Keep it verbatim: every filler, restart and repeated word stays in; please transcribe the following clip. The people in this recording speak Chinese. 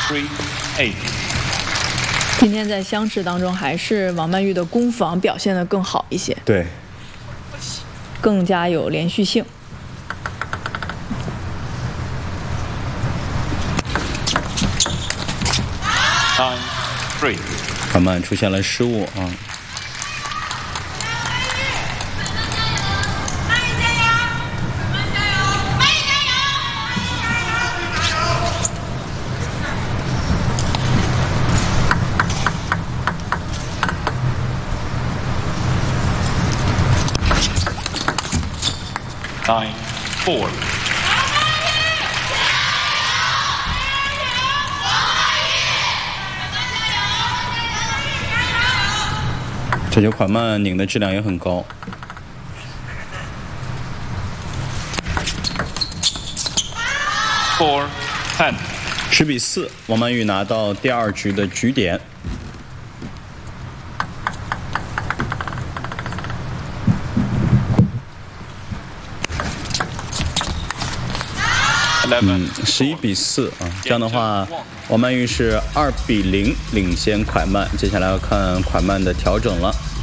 three eight。 今天在相持当中，还是王曼玉的攻防表现得更好一些， 对， 更加有连续性。 nine three。 缓慢出现了失误啊。 nine four。 这球缓慢拧的质量也很高。 four ten。 十比四，王曼玉拿到第二局的局点。 嗯，十一比四啊，这样的话，王曼玉是二比零领先蒯曼。接下来要看蒯曼的调整了。